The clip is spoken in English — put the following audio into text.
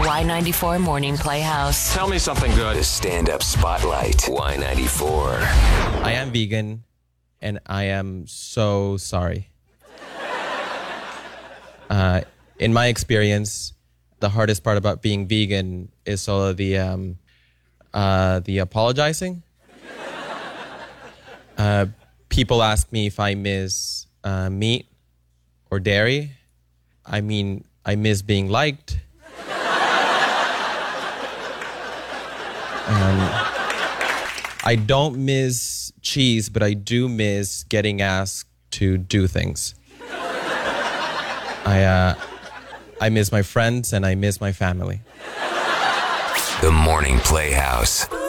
Y94 Morning Playhouse. Tell me something good. The stand-up spotlight. Y94. I am vegan, and I am so sorry. In my experience, the hardest part about being vegan is sort of the apologizing. People ask me if I miss meat or dairy. I mean, I miss being liked. I don't miss cheese, but I do miss getting asked to do things. I miss my friends and I miss my family. The Morning Playhouse.